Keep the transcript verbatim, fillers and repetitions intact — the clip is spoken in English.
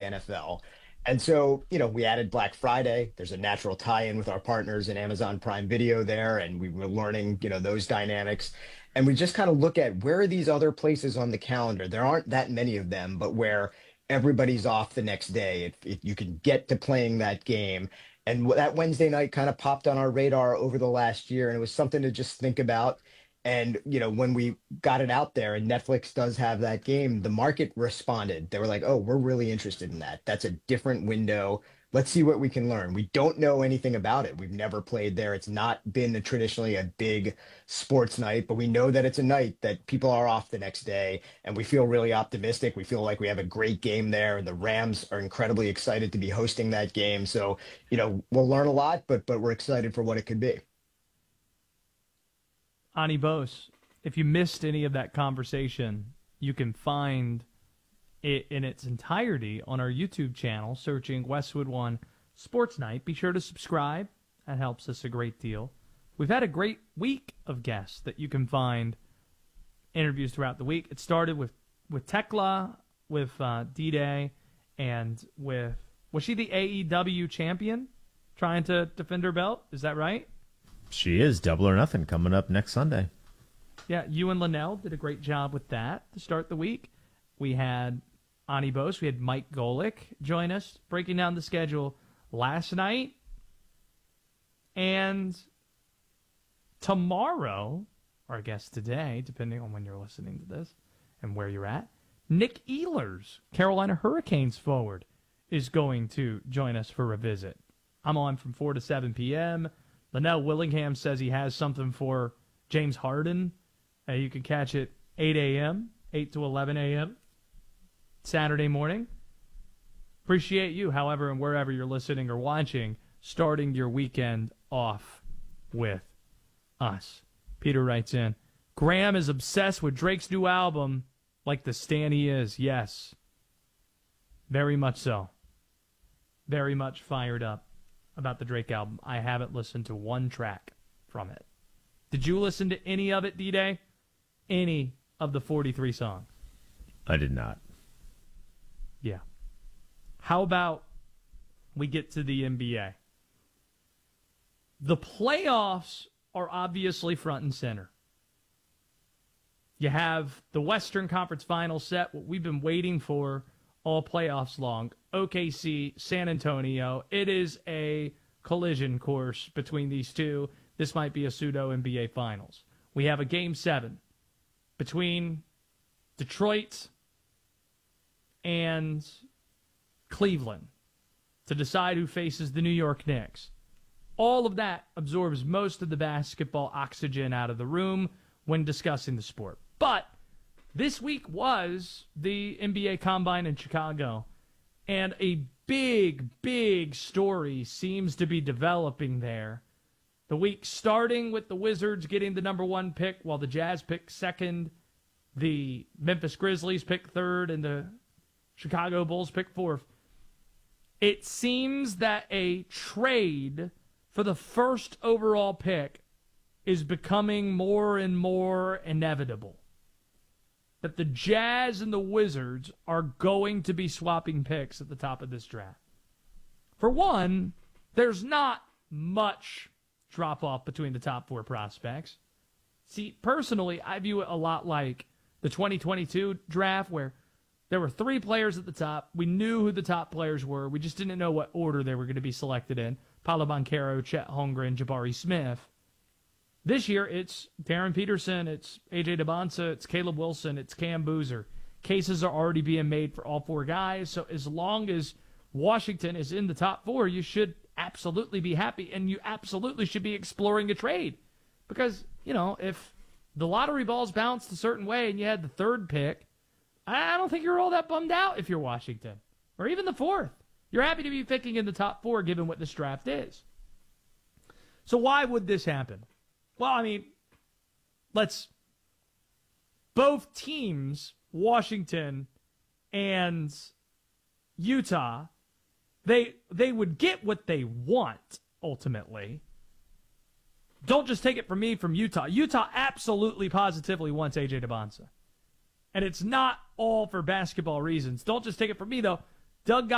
N F L. And so, you know, we added Black Friday. There's a natural tie-in with our partners in Amazon Prime Video there, and we were learning, you know, those dynamics. And we just kind of look at where are these other places on the calendar? There aren't that many of them, but where everybody's off the next day. If, if you can get to playing that game. And that Wednesday night kind of popped on our radar over the last year, and it was something to just think about. And, you know, when we got it out there and Netflix does have that game, the market responded. They were like, oh, we're really interested in that. That's a different window. Let's see what we can learn. We don't know anything about it. We've never played there. It's not been a, traditionally a big sports night, but we know that it's a night that people are off the next day. And we feel really optimistic. We feel like we have a great game there. And the Rams are incredibly excited to be hosting that game. So, you know, we'll learn a lot, but but we're excited for what it could be. Ani Bose, if you missed any of that conversation, you can find it in its entirety on our YouTube channel, searching Westwood One Sports Night. Be sure to subscribe. That helps us a great deal. We've had a great week of guests that you can find interviews throughout the week. It started with, with Tekla, with uh, D-Day, and with, was she the A E W champion trying to defend her belt? Is that right? She is. Double or Nothing coming up next Sunday. Yeah, you and Linnell did a great job with that to start the week. We had Ani Bose. We had Mike Golick join us, breaking down the schedule last night. And tomorrow, or I guess today, depending on when you're listening to this and where you're at, Nick Ehlers, Carolina Hurricanes forward, is going to join us for a visit. I'm on from four to seven p.m., Linnell Willingham says he has something for James Harden. Uh, you can catch it eight a.m., eight to eleven a.m., Saturday morning. Appreciate you, however, and wherever you're listening or watching, starting your weekend off with us. Peter writes in, Graham is obsessed with Drake's new album like the stan he is. Yes. Very much so. Very much fired up about the Drake album. I haven't listened to one track from it. Did you listen to any of it, D-Day? Any of the forty-three songs? I did not. Yeah. How about we get to the N B A? The playoffs are obviously front and center. You have the Western Conference Finals set, what we've been waiting for all playoffs long. O K C, San Antonio. It is a collision course between these two. This might be a pseudo N B A Finals. We have a game seven between Detroit and Cleveland to decide who faces the New York Knicks. All of that absorbs most of the basketball oxygen out of the room when discussing the sport. But this week was the N B A Combine in Chicago, and a big, big story seems to be developing there. The week starting with the Wizards getting the number one pick while the Jazz pick second, the Memphis Grizzlies pick third, and the Chicago Bulls pick fourth. It seems that a trade for the first overall pick is becoming more and more inevitable. That the Jazz and the Wizards are going to be swapping picks at the top of this draft. For one, there's not much drop-off between the top four prospects. See, personally, I view it a lot like the twenty twenty-two draft where there were three players at the top. We knew who the top players were. We just didn't know what order they were going to be selected in. Paolo Banchero, Chet Holmgren, Jabari Smith. This year, it's Darren Peterson, it's A J DeBonsa, it's Caleb Wilson, it's Cam Boozer. Cases are already being made for all four guys, so as long as Washington is in the top four, you should absolutely be happy, and you absolutely should be exploring a trade. Because, you know, if the lottery balls bounced a certain way and you had the third pick, I don't think you're all that bummed out if you're Washington. Or even the fourth. You're happy to be picking in the top four given what this draft is. So why would this happen? Well, I mean, let's... Both teams, Washington and Utah, they they would get what they want, ultimately. Don't just take it from me from Utah. Utah absolutely, positively wants A J DeBonsa. And it's not all for basketball reasons. Don't just take it from me, though. Doug